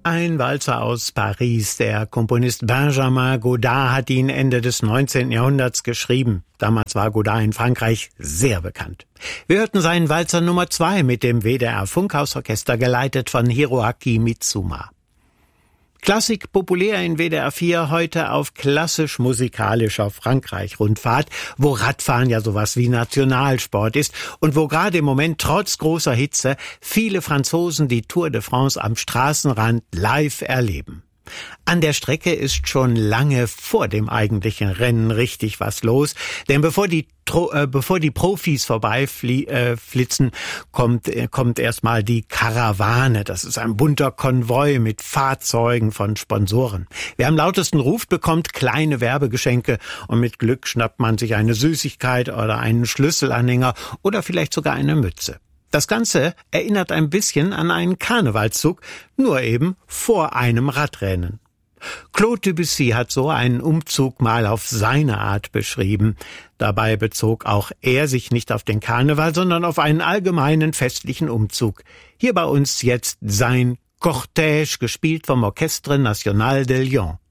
Ein Walzer aus Paris. Der Komponist Benjamin Godard hat ihn Ende des 19. Jahrhunderts geschrieben. Damals war Godard in Frankreich sehr bekannt. Wir hörten seinen Walzer Nummer 2 mit dem WDR Funkhausorchester, geleitet von Hiroaki Mitsuma. Klassik populär in WDR 4, heute auf klassisch-musikalischer Frankreich-Rundfahrt, wo Radfahren ja sowas wie Nationalsport ist und wo gerade im Moment trotz großer Hitze viele Franzosen die Tour de France am Straßenrand live erleben. An der Strecke ist schon lange vor dem eigentlichen Rennen richtig was los, denn bevor die Profis vorbeiflitzen, kommt erstmal die Karawane. Das ist ein bunter Konvoi mit Fahrzeugen von Sponsoren. Wer am lautesten ruft, bekommt kleine Werbegeschenke und mit Glück schnappt man sich eine Süßigkeit oder einen Schlüsselanhänger oder vielleicht sogar eine Mütze. Das Ganze erinnert ein bisschen an einen Karnevalszug, nur eben vor einem Radrennen. Claude Debussy hat so einen Umzug mal auf seine Art beschrieben. Dabei bezog auch er sich nicht auf den Karneval, sondern auf einen allgemeinen festlichen Umzug. Hier bei uns jetzt sein Cortège, gespielt vom Orchestre National de Lyon.